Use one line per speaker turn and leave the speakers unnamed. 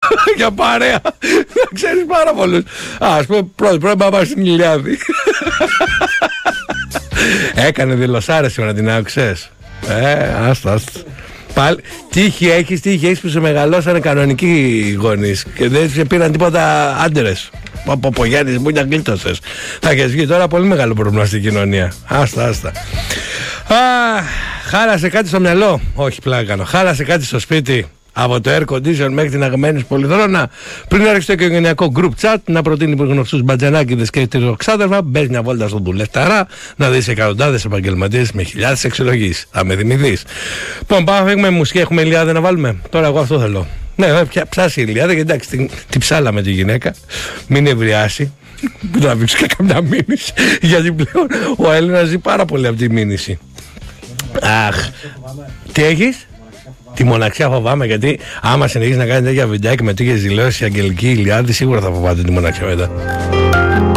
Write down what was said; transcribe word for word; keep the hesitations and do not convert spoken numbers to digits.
Για παρέα. Ξέρεις πάρα πολλούς. Ας πούμε πρώτη πρώτη μπαμπά στην Ηλιάδη. Έκανε δηλωσάρες σήμερα, την άκουσες? Ε, άστα, άστα. Πάλι, τύχη έχεις, τύχη έχεις που σε μεγαλώσανε κανονικοί γονείς και δεν σε πήραν τίποτα άντρες. Από πω Γιάννης μου είναι αγκλήτωσες. Θα έχεις βγει τώρα πολύ μεγάλο πρόβλημα στην κοινωνία. Άστα, άστα. Α, χάλασε κάτι στο μυαλό? Όχι, πλάκα κάνω. Χάλασε κάτι στο σπίτι? Από το air condition μέχρι την αγαπημένη πολυθρόνα. Πριν έρθει στο οικογενειακό group chat να προτείνει γνωστούς μπατζανάκηδες και τριοξάδερφα, μπες μια βόλτα στον δουλευταρά να δεις εκατοντάδες επαγγελματίες με χιλιάδες εξολογήσεις. Θα με θυμηθείς. Λοιπόν, πάμε να φύγουμε μουσική. Έχουμε Ηλιάδη να βάλουμε? Τώρα εγώ αυτό θέλω. Ναι, πια ψάσει η Ηλιάδη και εντάξει, την, την ψάλαμε τη γυναίκα. Μην ευριάσει. Που θα δείξει και καμιά μήνυση. Γιατί πλέον ο Έλληνας ζει πάρα πολύ από τη μήνυση. Αχ, τι έχεις? Τη μοναξιά φοβάμαι, γιατί άμα συνεχίσει να κάνει τέτοια βιντεάκι με τέτοιες δηλώσεις η Αγγελική Ηλιάδη, σίγουρα θα φοβάται τη μοναξιά μετά.